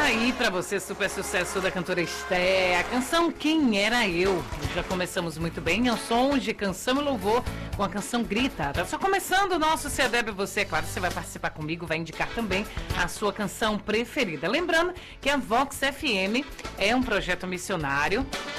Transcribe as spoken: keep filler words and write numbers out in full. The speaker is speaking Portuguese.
aí pra você, super sucesso da cantora Esté, a canção Quem Era Eu. Já começamos muito bem, ao som de Canção e Louvor, com a canção Grita. Tá só começando o nosso C D B Você, é claro, você vai participar comigo, vai indicar também a sua canção preferida. Lembrando que a Vox F M é um projeto missionário